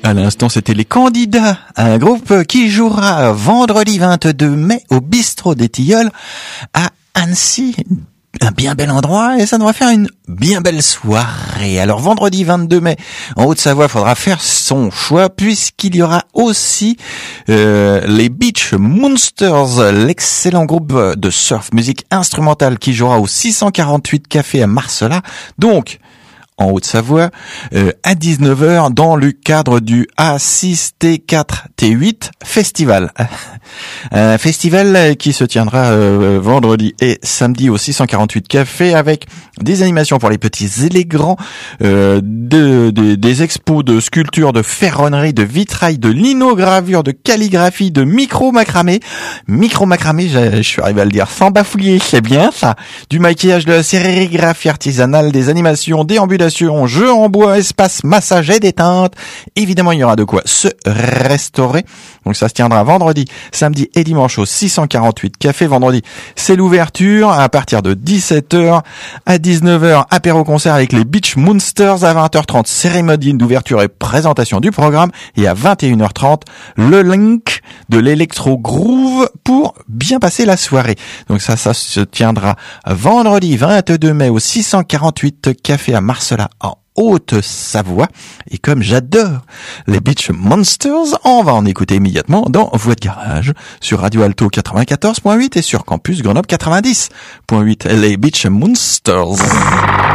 À l'instant, c'était les Candidats, un groupe qui jouera vendredi 22 mai au Bistrot des Tilleuls à Annecy. Un bien bel endroit et ça devrait faire une bien belle soirée. Alors vendredi 22 mai en Haute-Savoie, faudra faire son choix puisqu'il y aura aussi les Beach Monsters, l'excellent groupe de surf musique instrumentale qui jouera au 648 Café à Marcella. Donc en Haute-Savoie, à 19h dans le cadre du A6T4T8 Festival. Un festival qui se tiendra vendredi et samedi au 648 Café avec des animations pour les petits et les grands, des expos de sculpture, de ferronnerie, de vitrail, de linogravure, de calligraphie, de micro-macramé. Micro-macramé, je suis arrivé à le dire sans bafouiller, c'est bien ça. Du maquillage, de la sérigraphie artisanale, des animations, déambulations, jeux en bois, espace massage et détente. Évidemment, il y aura de quoi se restaurer. Donc ça se tiendra vendredi, samedi et dimanche au 648 Café. Vendredi, c'est l'ouverture à partir de 17h. À 19h, apéro-concert avec les Beach Monsters. À 20h30, cérémonie d'ouverture et présentation du programme. Et à 21h30, le link de l'électro groove pour bien passer la soirée. Donc ça se tiendra vendredi 22 mai au 648 Café à Marcella en Haute-Savoie. Et comme j'adore les Beach Monsters, on va en écouter immédiatement dans Voix de Garage sur Radio Alto 94.8 et sur Campus Grenoble 90.8. Les Beach Monsters.